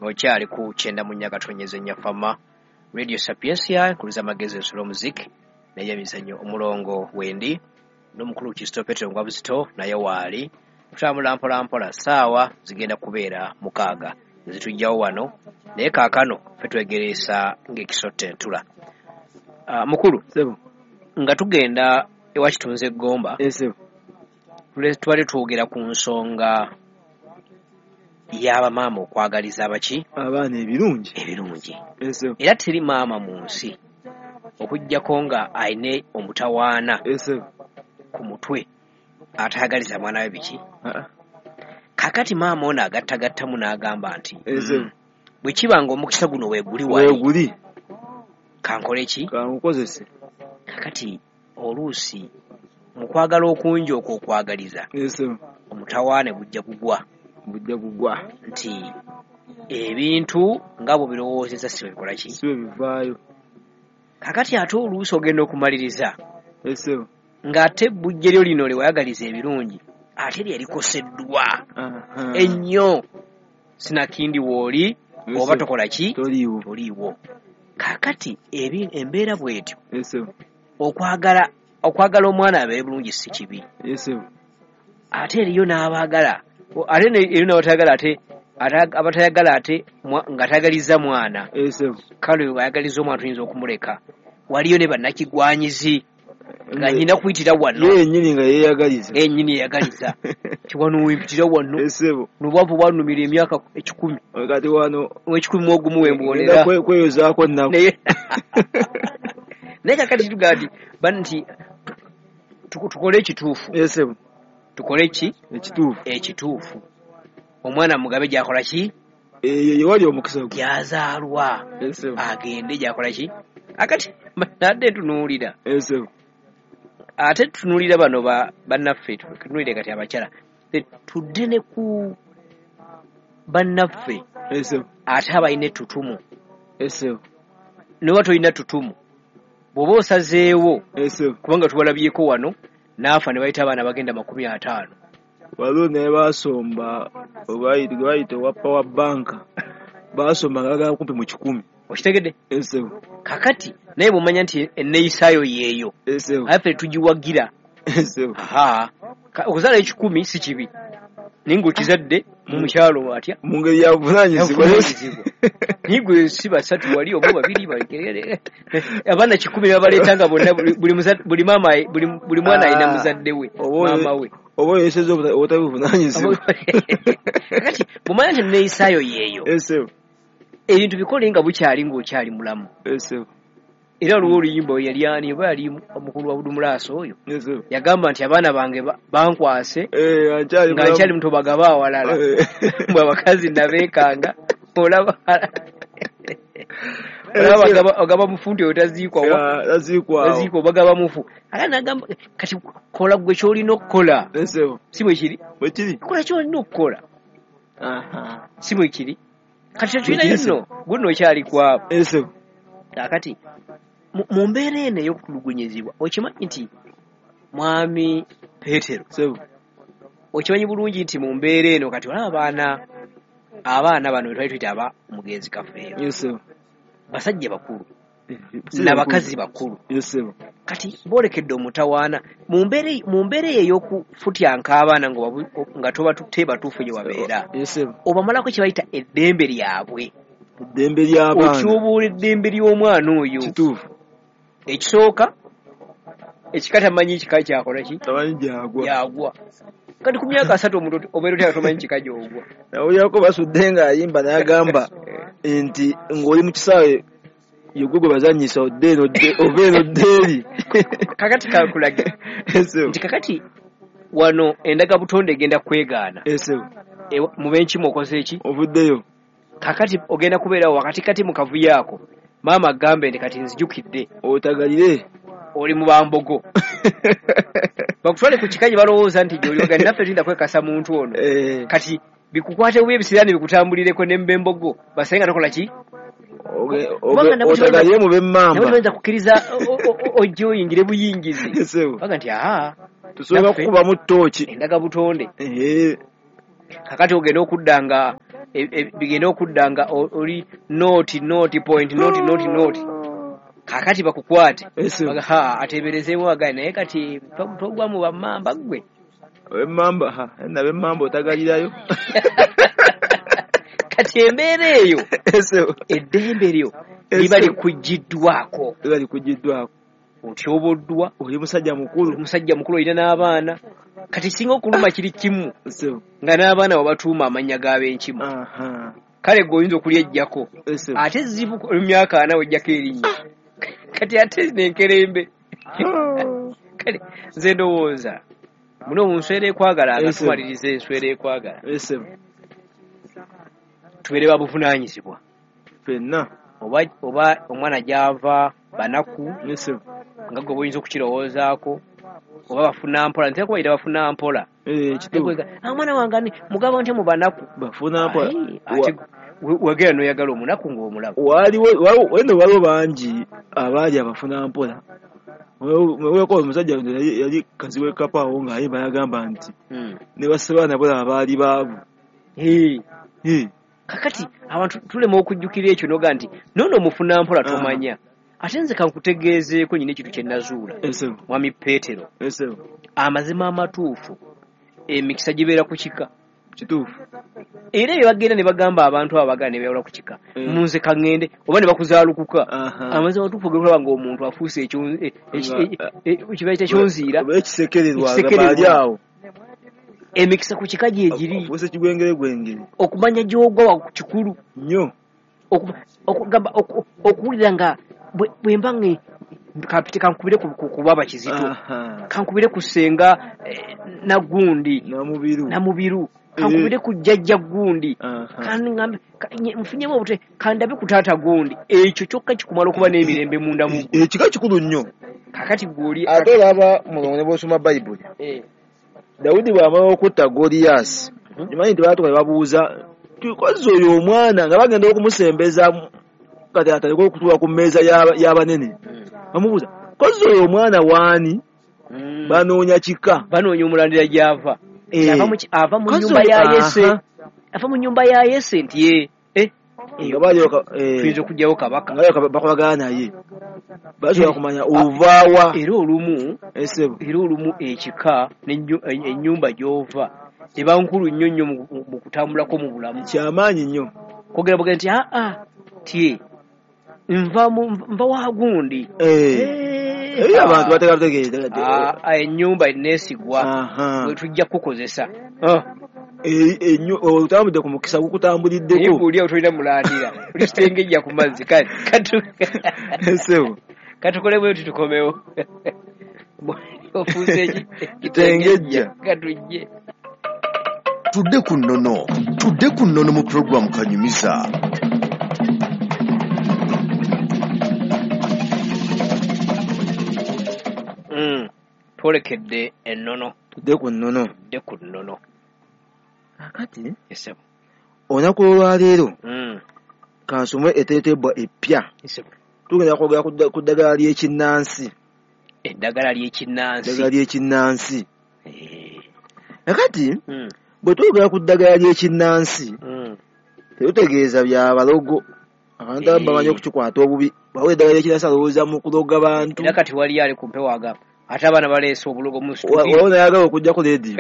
okyali ku kyenda mu Nyakatonyeze Nyafama Radio Sapiensia kuliza magezi ensolo muziki naye emizannyo omulongo wendi n'omukulu Kisto Petro Ngwabuzito naye waali tutambula mpola saawa zigenda kubeera mukaaga zitujjawo wano naye kaakano ffe twegeresa ng'ekisotte entula. Mukulu sebo nga tugenda ewa Kitunze Eggomba sebo twali twogera ku nsonga y'aba maama okwagaliza abaki abaana ebirungi sebo era teri maama mu nsi okujjako nga ayine omutawaana sebo ku mutwe atayagaliza mwana we biki. Kakati maama ono agattagattamu n'agamba nti bwe kiba nga omukisa guno weeguli weeguli kankole ki kankozese. Kakati oluusi mu kwagala okungi okwagaliza omutawaane gujja kugwa nti ebintu nga bwe birowoozeza si bikola ki si bivaayo. Kakati ate oluusi ogenda okumaliriza ng'ate bujje lyo lino lewayagaliza ebirungi ate lyerikoseddwa ennyo sinakindi wooli oba tokola ki toliiwo. Kakati embeera bw'etyo okwagala omwana abeere bulungi si kibi ate eriyo n'abaagala ate eriyo n'abatayagala ate abatayagala ate nga tayagaliza mwana kale wayagaliza omwana tuyinza okumuleka. Waliyo ne bannakigwanyizi nga nyina kuyitira wano yennyini nga yeeyagaliza kiwano wempitira wano nobwavu bwanumira emyaka 10 kati wano w'ekikumi ogumu wembonera kweyozaako nnaku naye kakati tugandi banti tukole ekituufu tukole ki ekituufu omwana mugabe gyakola ki yewali omukisa gyazaalwa agende gyakola ki. Akati nadde tunuulira ate tunuulira bano bannaffe tunuulire kati abakyala tudde ne ku bannaffe ate abalina ettutumu noba tolina ttutumu bw'oba osazeewo kubanga tubalabyeko wano naafa ne bayita abaana bagenda 50. waliwo naye baasomba bayita owa power bank baasomba ngagala kumpi mu 10. Okitegedde? Kakati naye bw'omanya nti enneeyisaayo yeeyo affe tugiwagira okuzaala 10 si kibi naye ng'okizadde mu mukyalo atya mu ngeri ya buvunaanyizibwa naye gwe si 3 wali oba 2 abaana 10 ne babaleeta nga bonna buli mwana alina muzadde we maama we oba oyeseza obutabi buvunaanyizibwa. Kakati bw'omanya nti enneeyisaayo yeeyo ebintu bikole nga bukyali ng'okyali mulamu. Era olwo oluyimba yali ani oba yali omukulu wa Budumulaaso oyo yagamba nti abaana bange bankwase nga nkyali muto bagaba awalala mbwe abakazi nabeekanga olaba ogaba mufu nti oyo taziikwa bagaba mufu. Ate nagamba kati kola gwe kyolina okukola si bwe kiri kola kyolina okukola si bwe kiri. Kati tetulinayo nno gwe nno okyali kwabo. Kakati mu mbeera eno ey'okutulugunyizibwa okimanyi nti mwami Petero okimanyi bulungi nti mu mbeera eno kati olaba abaana bano twali tuyita aba mugenzi kafeero basajja bakulu n'abakazi bakulu kati boolekedde omutawaana mu mbeera eyo ey'okufutyanka abaana nga toba tebatuufu gye babeera obamalako kye bayita eddembe lyabwe okyubuula eddembe ly'omwana oyo ekisooka ekika tamanyi kika kyakola ki gyagwa. Kati ku myaka 3 omuntu obeera otya tomanyi kika gyogwa nawulyako basudde ng'ayimba n'agamba nti ng'oli mu kisaawe yegwe gwe bazanyisa obeeno ddeeri. Kakati kakulage nti kakati wano endaga butonde egenda kwegaana mu benkimu okoze eki ovuddeyo. Kakati ogenda kubeerawo wakati kati mu kavuyo ako maama agambe nti kati nzijukidde otagalire oli mu bambogo bakutwale ku kikaji balowooza nti gy'oli ogani naffe tulinda kwekasa muntu ono kati bikukwate bubi ebisiraani bikutambulireko n'embembogo basenga tokola ki otagalire mu b'emmamba nabayinza kukkiriza ojje oyingire buyingizi baga nti tusobola kukubamu ttooki endaga butonde kakati ogenda okudda nga bigenda okuddanga oli noti point noti kakati bakukwate ateeberezeewo agani naye kati togwa mu bamamba gwe ab'emmamba otagalirayo kati embeera eyo eddembe lyo liba likuggiddwako otyoboddwa oli musajja mukulu olina n'abaana kati singa okuluma kiri kimu nga n'abaana wabatuuma amannya g'ab'enkimu kale gwe oyinza okulyejjako ate zibu emyaka 4 wejjako erinnya kati ate nenkerembe kale nze ndowooza muno munswera ekwagala agatumaliriza enswera ekwagala tubeere babuvunaanyizibwa ffenna oba omwana gy'ava banaku nga gwe boyinza okukirowoozaako oba bafuna mpola ntera kubayita bafuna mpola mwana wange mugaba ntya mu banaku bafuna mpola wagera noyagala omunaku ng'omulaba waliwo bangi abaali abafuna mpola weko omusajja yali kazi w'ekapaawo ng'ayimba yagamba nti ne basebaana bola abaali baavu kakati abantu tulema okujjukira ekyo noga nti nono omufuna mpola tomanya ate nze kankutegeezeeko nyina ekintu kye nazuula mwami Peetero amazima amatuufu emikisa gibeera ku kika kituufu era bye bagenda ne bagamba abantu abo bagana ne beewala ku kika munze kaŋŋende oba ne bakuzaalukuka amazima amatuufu gekulaba ng'omuntu afuuse kibayita kyonziira ekisekererwa baali awo emikisa ku kika gyegiri afuuse kigwengeregwengere okumanya gy'ogwa wa kikulu nnyo okuwulira nga bwemba kapite kankubire ku baba Kizito kankubire ku ssenga nagundi namubiru kankubire ku jjajja gundi nfunyemu obute kandabe ku taata gundi ekyo kyokka kikumala okuba n'emirembe munda mu ekika kikulu nnyo kakati gwoli ate olaba mulongo ne bw'osoma Bayibuli Dawudi bw'amala okutta Goliyasi nyimanyi nti baatuka ne babuuza tukoze oyo omwana nga bagenda okumusembeza kati ataleka okutuula ku mmeeza y'abanene bamubuuza koze oyo omwana waani banoonya kika banoonya omulandira gy'ava ava mu nnyumba ya Yese ava mu nnyumba ya Yese nti tuyinza okugyawo kabaka bakolagana naye basobola kumanya ovaawa era olumu ekika ennyumba gy'ova eba nkulu nnyo nnyo mu kutambulako mu bulamu kyamaanyi nnyo kwogera bwogera nti tie nva wagundi abantu bategeeza ennyumba eneesigwa bwe tujja kukozesa otambudde ku mukisa gukutambuliddeko oli otolina mulandira oli kitengejja ku mazzi katukole bwe tutukomewo ofuuse kitengejja katujje tudde ku nnono mu programu Kanyumiza. Twolekedde ennono tudde ku nnono akati olunaku olwaleero kansomwe eteetebwa epya tugenda kwogera ku ddagala ly'ekinnansi eddagala ly'ekinnansi akati bwe twogera ku ddagala ly'ekinnansi tetutegeeza bya balogo abantu abamu bamanyi okukikwata obubi bawe eddagala ly'ekinnansi alowooza mu kuloga bantu era kati wali ali kumpe wagamba ate abaana baleese obulogo mu studio nayagala okujjako leediyo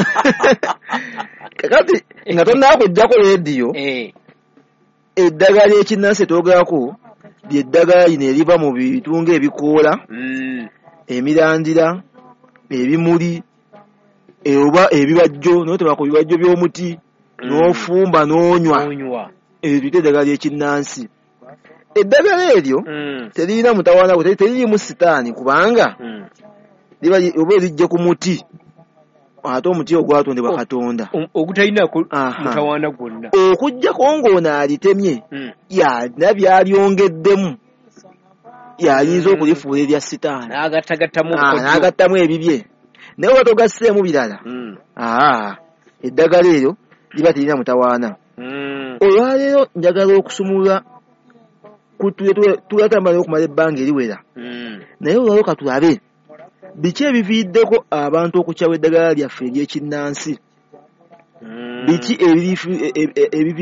kakati nga tonnaba kujjako leediyo eddagala ly'ekinnansi twogerako ly'eddagala lino eriva mu bintu ng'ebikoola emirandira ebimuli oba ebibajjo n'oteba ku bibajjo by'omuti n'ofumba n'onywa ebyo tuyita eddagala ly'ekinnansi eddagala eryo teriyina mutawaana gwe teririmu sitaani kubanga oba erijje ku muti ate omuti ogwatondebwa Katonda ogutalinako mutawaana gwonna okuggyako ng'ono alitemye yalina byalyongeddemu yayinza okulifuula erya sitaani n'agattamu ebibye naye oba togasseemu birala eddagala eryo liba terina mutawaana olwaleero njagala okusumulula tulatambala okumala ebbanga eriwera naye olwaleero katulabe biki ebiviiddeko abantu okukyawa eddagala lyaffe ery'ekinnansi biki